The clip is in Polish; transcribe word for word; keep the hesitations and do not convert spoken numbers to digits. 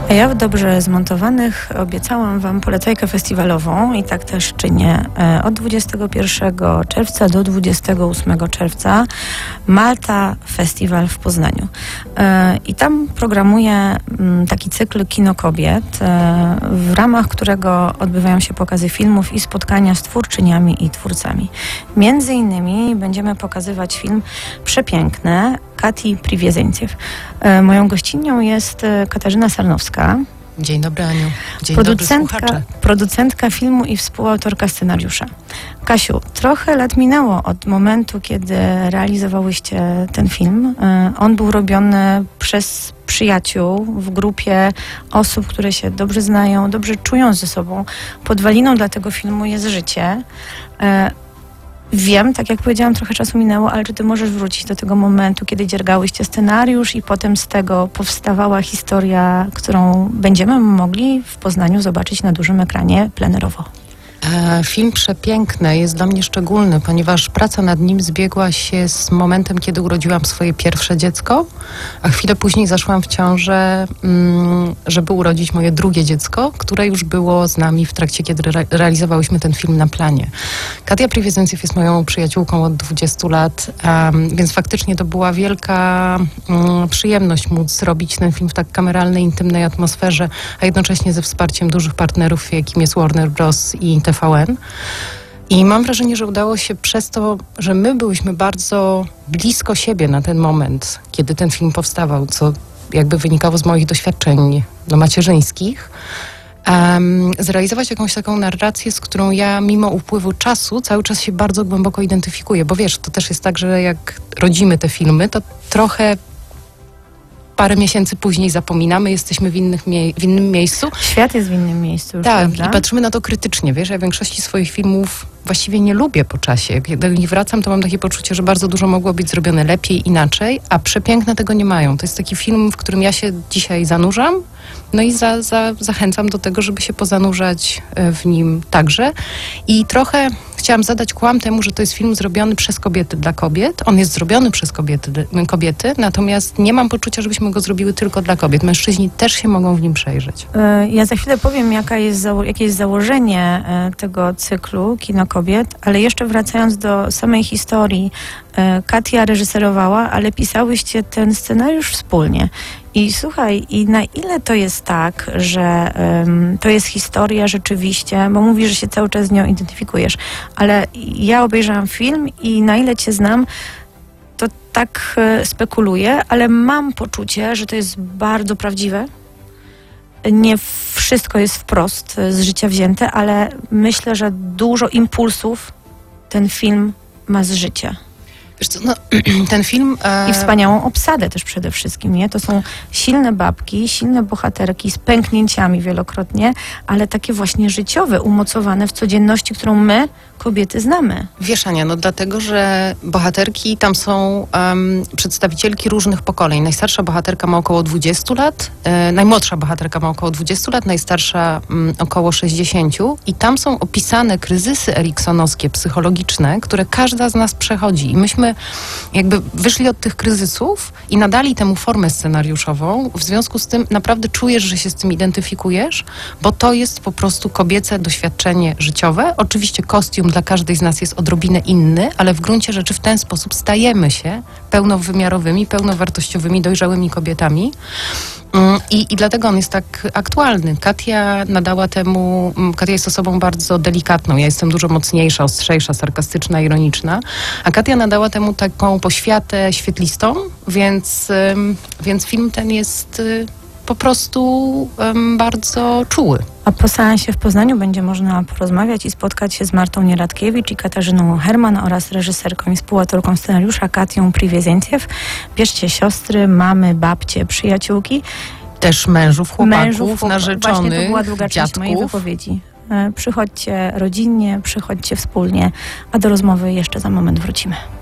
A ja w Dobrze Zmontowanych obiecałam Wam polecajkę festiwalową i tak też czynię. Od dwudziestego pierwszego czerwca do dwudziestego ósmego czerwca Malta Festiwal w Poznaniu. I tam programuję taki cykl Kino Kobiet, w ramach którego odbywają się pokazy filmów i spotkania z twórczyniami i twórcami. Między innymi będziemy pokazywać film Przepiękne Kati Priwiezeńciew. Moją gościnią jest Katarzyna Sarnowska. Dzień dobry, Aniu. Dzień producentka, dobry, słuchacze. Producentka filmu i współautorka scenariusza. Kasiu, trochę lat minęło od momentu, kiedy realizowałyście ten film. On był robiony przez przyjaciół w grupie osób, które się dobrze znają, dobrze czują ze sobą. Podwaliną dla tego filmu jest życie. Wiem, tak jak powiedziałam, trochę czasu minęło, ale czy ty możesz wrócić do tego momentu, kiedy dziergałyście scenariusz i potem z tego powstawała historia, którą będziemy mogli w Poznaniu zobaczyć na dużym ekranie plenerowo? E, film Przepiękne jest dla mnie szczególny, ponieważ praca nad nim zbiegła się z momentem, kiedy urodziłam swoje pierwsze dziecko, a chwilę później zaszłam w ciążę, mm, żeby urodzić moje drugie dziecko, które już było z nami w trakcie, kiedy re- realizowałyśmy ten film na planie. Katia Priwiezeńciew jest moją przyjaciółką od dwudziestu lat, um, więc faktycznie to była wielka um, przyjemność móc zrobić ten film w tak kameralnej, intymnej atmosferze, a jednocześnie ze wsparciem dużych partnerów, jakim jest Warner Bros. I T V N. I mam wrażenie, że udało się przez to, że my byłyśmy bardzo blisko siebie na ten moment, kiedy ten film powstawał, co jakby wynikało z moich doświadczeń no, macierzyńskich, um, zrealizować jakąś taką narrację, z którą ja mimo upływu czasu cały czas się bardzo głęboko identyfikuję, bo wiesz, to też jest tak, że jak rodzimy te filmy, to trochę parę miesięcy później zapominamy, jesteśmy w, innych mie- w innym miejscu. Świat jest w innym miejscu już, tak, prawda? I patrzymy na to krytycznie, wiesz, ja większości swoich filmów właściwie nie lubię po czasie. Jak do nich wracam, to mam takie poczucie, że bardzo dużo mogło być zrobione lepiej, inaczej, a Przepiękne tego nie mają. To jest taki film, w którym ja się dzisiaj zanurzam, no i za, za, zachęcam do tego, żeby się pozanurzać w nim także. I trochę chciałam zadać kłam temu, że to jest film zrobiony przez kobiety dla kobiet. On jest zrobiony przez kobiety, kobiety, natomiast nie mam poczucia, żebyśmy go zrobiły tylko dla kobiet. Mężczyźni też się mogą w nim przejrzeć. Ja za chwilę powiem, jaka jest zało- jakie jest założenie tego cyklu Kino Kobiet, ale jeszcze wracając do samej historii. Katia reżyserowała, ale pisałyście ten scenariusz wspólnie. I słuchaj, i na ile to jest tak, że um, to jest historia rzeczywiście, bo mówisz, że się cały czas z nią identyfikujesz, ale ja obejrzałam film i na ile cię znam, to tak e, spekuluję, ale mam poczucie, że to jest bardzo prawdziwe. Nie wszystko jest wprost z życia wzięte, ale myślę, że dużo impulsów ten film ma z życia. Wiesz co, no, ten film... E... I wspaniałą obsadę też przede wszystkim, nie? To są silne babki, silne bohaterki z pęknięciami wielokrotnie, ale takie właśnie życiowe, umocowane w codzienności, którą my, kobiety, znamy. Wiesz, Ania, no dlatego, że bohaterki tam są um, przedstawicielki różnych pokoleń. Najstarsza bohaterka ma około dwudziestu lat, e, najmłodsza bohaterka ma około dwudziestu lat, najstarsza um, około sześćdziesięciu i tam są opisane kryzysy eriksonowskie, psychologiczne, które każda z nas przechodzi. I myśmy jakby wyszli od tych kryzysów i nadali temu formę scenariuszową. W związku z tym naprawdę czujesz, że się z tym identyfikujesz, bo to jest po prostu kobiece doświadczenie życiowe. Oczywiście kostium dla każdej z nas jest odrobinę inny, ale w gruncie rzeczy w ten sposób stajemy się pełnowymiarowymi, pełnowartościowymi, dojrzałymi kobietami. I, I dlatego on jest tak aktualny. Katia nadała temu, Katia jest osobą bardzo delikatną, ja jestem dużo mocniejsza, ostrzejsza, sarkastyczna, ironiczna, a Katia nadała temu taką poświatę świetlistą, więc, więc film ten jest po prostu um, bardzo czuły. A po seansie w Poznaniu będzie można porozmawiać i spotkać się z Martą Nieradkiewicz i Katarzyną Herman oraz reżyserką i współautorką scenariusza Katią Priwiezeńciew. Bierzcie siostry, mamy, babcie, przyjaciółki. Też mężów, chłopaków, mężów, narzeczonych, Właśnie to była druga część dziadków. mojej wypowiedzi. Przychodźcie rodzinnie, przychodźcie wspólnie, a do rozmowy jeszcze za moment wrócimy.